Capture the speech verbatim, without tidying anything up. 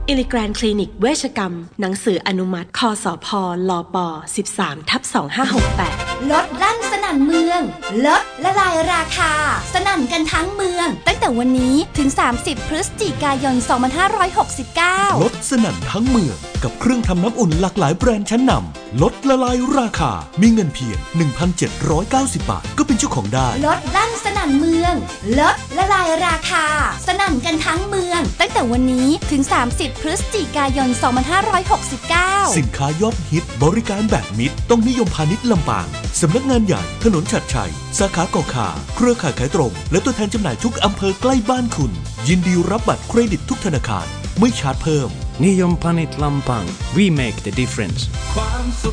อิลิแกรนคลินิกเวชกรรมหนังสืออนุมัติคสพลป สิบสาม ทับ สองห้าหกแปดลดลั่นสนั่นเมืองลดละลายราคาสนั่นกันทั้งเมืองตั้งแต่วันนี้ถึงสามสิบพฤศจิกายนสองพันห้าร้อยหกสิบเก้าลดสนั่นทั้งเมืองกับเครื่องทำน้ำอุ่นหลากหลายแบรนด์ชั้นนำลดละลายราคามีเงินเพียง หนึ่งพันเจ็ดร้อยเก้าสิบ บาทก็เป็นเจ้าของได้ลดลั่นสนั่นเมืองลดละลายราคาสนั่นกันทั้งเมืองตั้งแต่วันนี้ถึงสามสิบพฤศจิกายนสองพันห้าร้อยหกสิบเก้าสินค้ายอดฮิตบริการแบบมิตรต้องนิยมพาณิชย์ลำปางสำนักงานใหญ่ถนนฉัตรชัยสาขาเกาะขาเครือข่ายขายตรงและตัวแทนจำหน่ายทุกอำเภอใกล้บ้านคุณยินดีรับบัตรเครดิตทุกธนาคารไม่ชาร์จเพิ่มนิยมพาณิชย์ลำปาง We make the difference